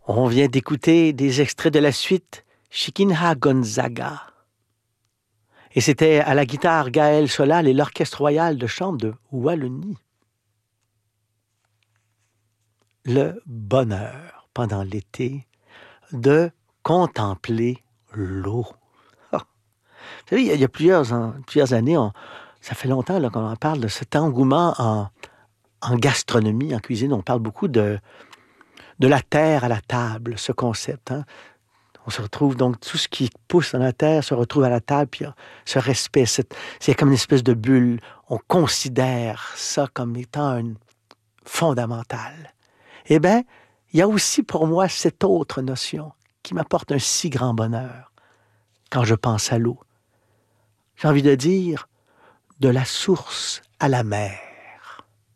On vient d'écouter des extraits de la suite Chiquinha Gonzaga. Et c'était à la guitare Gaël Solal et l'Orchestre royal de chambre de Wallonie. Le bonheur pendant l'été de contempler l'eau. Ah. Vous savez, il y a plusieurs années, ça fait longtemps là, qu'on en parle de cet engouement en gastronomie, en cuisine. On parle beaucoup de la terre à la table, ce concept. Hein? On se retrouve donc, tout ce qui pousse dans la terre se retrouve à la table, puis il y a ce respect, c'est comme une espèce de bulle. On considère ça comme étant fondamental. Eh bien, il y a aussi pour moi cette autre notion qui m'apporte un si grand bonheur quand je pense à l'eau. J'ai envie de dire, de la source à la mer.